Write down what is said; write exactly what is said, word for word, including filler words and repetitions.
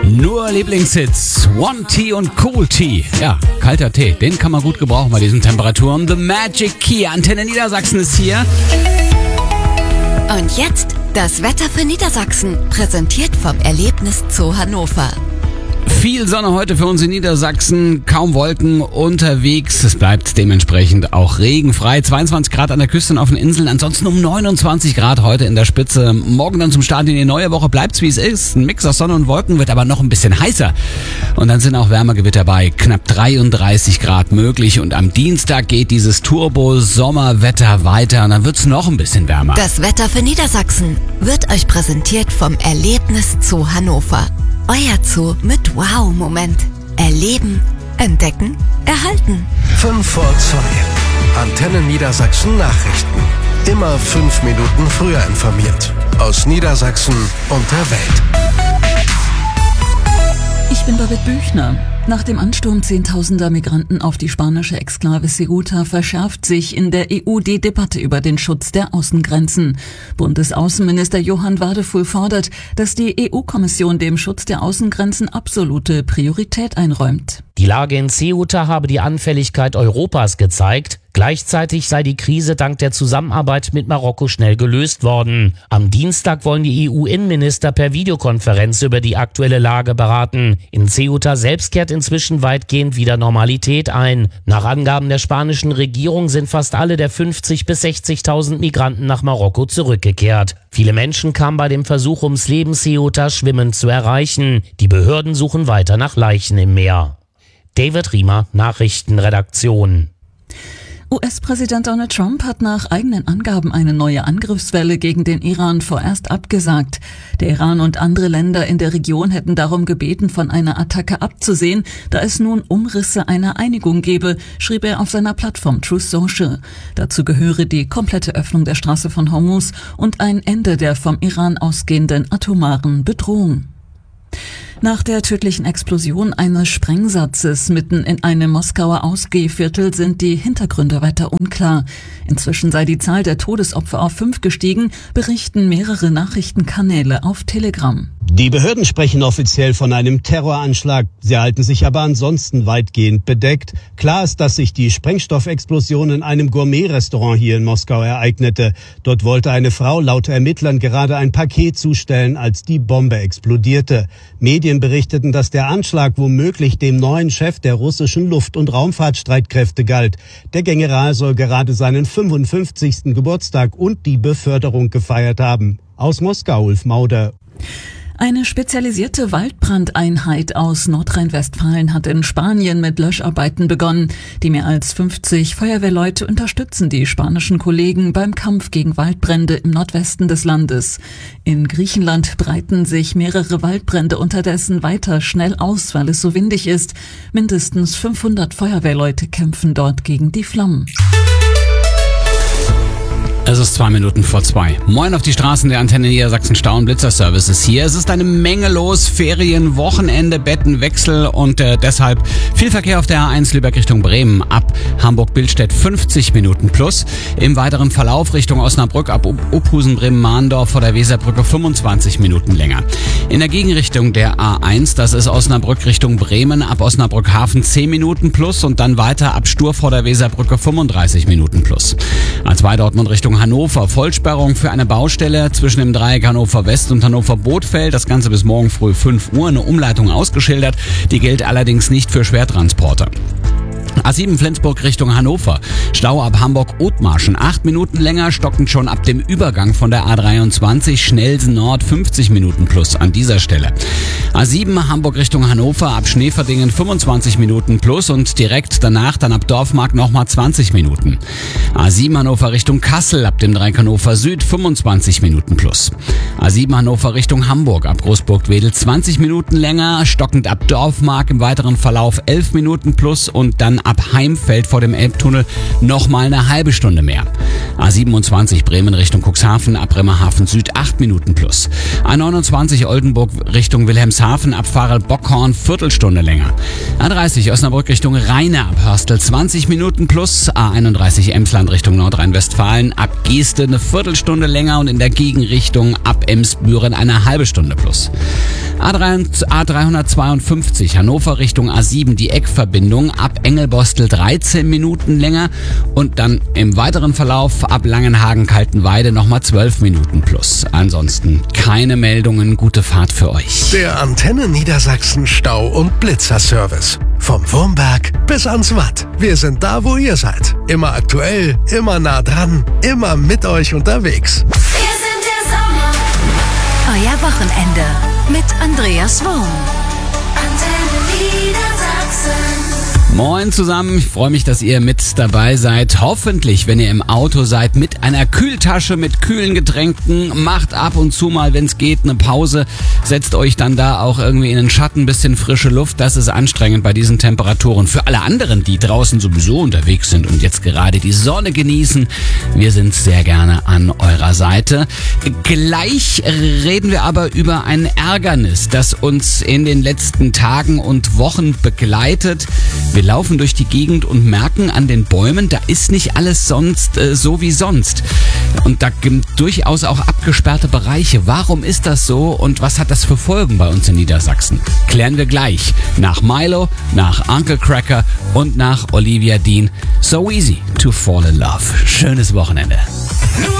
Nur Lieblingshits, One Tea und Cool Tea. Ja, kalter Tee, den kann man gut gebrauchen bei diesen Temperaturen. The Magic Key, Antenne Niedersachsen ist hier. Und jetzt das Wetter für Niedersachsen, präsentiert vom Erlebnis Zoo Hannover. Viel Sonne heute für uns in Niedersachsen, kaum Wolken unterwegs. Es bleibt dementsprechend auch regenfrei. zweiundzwanzig Grad an der Küste und auf den Inseln, ansonsten um neunundzwanzig Grad heute in der Spitze. Morgen dann zum Start in die neue Woche bleibt's wie es ist. Ein Mix aus Sonne und Wolken, wird aber noch ein bisschen heißer. Und dann sind auch Wärmegewitter bei, knapp dreiunddreißig Grad möglich. Und am Dienstag geht dieses Turbo-Sommerwetter weiter und dann wird's noch ein bisschen wärmer. Das Wetter für Niedersachsen wird euch präsentiert vom Erlebnis Zoo Hannover. Euer Zoo mit Wow-Moment. Erleben, entdecken, erhalten. fünf vor zwei. Antenne Niedersachsen Nachrichten. Immer fünf Minuten früher informiert. Aus Niedersachsen und der Welt. Ich bin Babette Büchner. Nach dem Ansturm zehntausender Migranten auf die spanische Exklave Ceuta verschärft sich in der E U die Debatte über den Schutz der Außengrenzen. Bundesaußenminister Johann Wadefuhl fordert, dass die E U-Kommission dem Schutz der Außengrenzen absolute Priorität einräumt. Die Lage in Ceuta habe die Anfälligkeit Europas gezeigt. Gleichzeitig sei die Krise dank der Zusammenarbeit mit Marokko schnell gelöst worden. Am Dienstag wollen die E U-Innenminister per Videokonferenz über die aktuelle Lage beraten. In Ceuta selbst kehrt inzwischen weitgehend wieder Normalität ein. Nach Angaben der spanischen Regierung sind fast alle der fünfzigtausend bis sechzigtausend Migranten nach Marokko zurückgekehrt. Viele Menschen kamen bei dem Versuch ums Leben, Ceuta schwimmend zu erreichen. Die Behörden suchen weiter nach Leichen im Meer. David Riemer, Nachrichtenredaktion. U S-Präsident Donald Trump hat nach eigenen Angaben eine neue Angriffswelle gegen den Iran vorerst abgesagt. Der Iran und andere Länder in der Region hätten darum gebeten, von einer Attacke abzusehen, da es nun Umrisse einer Einigung gebe, schrieb er auf seiner Plattform Truth Social. Dazu gehöre die komplette Öffnung der Straße von Hormuz und ein Ende der vom Iran ausgehenden atomaren Bedrohung. Nach der tödlichen Explosion eines Sprengsatzes mitten in einem Moskauer Ausgehviertel sind die Hintergründe weiter unklar. Inzwischen sei die Zahl der Todesopfer auf fünf gestiegen, berichten mehrere Nachrichtenkanäle auf Telegram. Die Behörden sprechen offiziell von einem Terroranschlag. Sie halten sich aber ansonsten weitgehend bedeckt. Klar ist, dass sich die Sprengstoffexplosion in einem Gourmet-Restaurant hier in Moskau ereignete. Dort wollte eine Frau laut Ermittlern gerade ein Paket zustellen, als die Bombe explodierte. Medien berichteten, dass der Anschlag womöglich dem neuen Chef der russischen Luft- und Raumfahrtstreitkräfte galt. Der General soll gerade seinen fünfundfünfzigsten Geburtstag und die Beförderung gefeiert haben. Aus Moskau, Ulf Mauder. Eine spezialisierte Waldbrandeinheit aus Nordrhein-Westfalen hat in Spanien mit Löscharbeiten begonnen. Die mehr als fünfzig Feuerwehrleute unterstützen die spanischen Kollegen beim Kampf gegen Waldbrände im Nordwesten des Landes. In Griechenland breiten sich mehrere Waldbrände unterdessen weiter schnell aus, weil es so windig ist. Mindestens fünfhundert Feuerwehrleute kämpfen dort gegen die Flammen. Es ist zwei Minuten vor zwei. Moin auf die Straßen der Antenne Niedersachsen. Stau- und Blitzerservice ist hier. Es ist eine Menge los. Ferien, Wochenende, Bettenwechsel und äh, deshalb viel Verkehr auf der A eins Lübeck Richtung Bremen. Ab Hamburg-Billstedt fünfzig Minuten plus. Im weiteren Verlauf Richtung Osnabrück ab Uphusen, Bremen-Mahndorf vor der Weserbrücke fünfundzwanzig Minuten länger. In der Gegenrichtung der A eins, das ist Osnabrück Richtung Bremen, ab Osnabrück Hafen zehn Minuten plus und dann weiter ab Stur vor der Weserbrücke fünfunddreißig Minuten plus. A zwei Dortmund Richtung Hannover. Vollsperrung für eine Baustelle zwischen dem Dreieck Hannover West und Hannover Bothfeld. Das Ganze bis morgen früh fünf Uhr. Eine Umleitung ausgeschildert. Die gilt allerdings nicht für Schwertransporter. A sieben Flensburg Richtung Hannover. Stau ab Hamburg-Othmarschen. Acht Minuten länger, stockend schon ab dem Übergang von der A dreiundzwanzig. Schnellsen Nord fünfzig Minuten plus an dieser Stelle. A sieben Hamburg Richtung Hannover. Ab Schneeverdingen fünfundzwanzig Minuten plus und direkt danach dann ab Dorfmark nochmal zwanzig Minuten. A sieben Hannover Richtung Kassel. Ab dem Dreieck Hannover Süd fünfundzwanzig Minuten plus. A sieben Hannover Richtung Hamburg. Ab Großburg-Wedel zwanzig Minuten länger, stockend ab Dorfmark. Im weiteren Verlauf elf Minuten plus und dann ab Heimfeld vor dem Elbtunnel nochmal eine halbe Stunde mehr. A siebenundzwanzig Bremen Richtung Cuxhaven, ab Bremerhaven Süd acht Minuten plus. A neunundzwanzig Oldenburg Richtung Wilhelmshaven Wilhelmshaven ab Farel-Bockhorn Viertelstunde länger. A dreißig Osnabrück Richtung Rheine ab Hörstel zwanzig Minuten plus. A einunddreißig Emsland Richtung Nordrhein-Westfalen ab Geeste eine Viertelstunde länger und in der Gegenrichtung ab Emsbüren eine halbe Stunde plus. A dreihundertzweiundfünfzig Hannover Richtung A sieben die Eckverbindung ab Engelbostel dreizehn Minuten länger und dann im weiteren Verlauf ab Langenhagen-Kaltenweide nochmal zwölf Minuten plus. Ansonsten keine Meldungen, gute Fahrt für euch. Der Antenne Niedersachsen Stau- und Blitzerservice. Vom Wurmberg bis ans Watt. Wir sind da, wo ihr seid. Immer aktuell, immer nah dran, immer mit euch unterwegs. Wir sind der Sommer. Euer Wochenende mit Andreas Worm. Antenne Niedersachsen. Moin zusammen, ich freue mich, dass ihr mit dabei seid. Hoffentlich, wenn ihr im Auto seid, mit einer Kühltasche, mit kühlen Getränken. Macht ab und zu mal, wenn es geht, eine Pause. Setzt euch dann da auch irgendwie in den Schatten, bisschen frische Luft. Das ist anstrengend bei diesen Temperaturen. Für alle anderen, die draußen sowieso unterwegs sind und jetzt gerade die Sonne genießen, wir sind sehr gerne an eurer Seite. Gleich reden wir aber über ein Ärgernis, das uns in den letzten Tagen und Wochen begleitet. Wir laufen durch die Gegend und merken an den Bäumen, da ist nicht alles sonst äh, so wie sonst. Und da gibt durchaus auch abgesperrte Bereiche. Warum ist das so und was hat das für Folgen bei uns in Niedersachsen? Klären wir gleich. Nach Milo, nach Uncle Cracker und nach Olivia Dean. So easy to fall in love. Schönes Wochenende.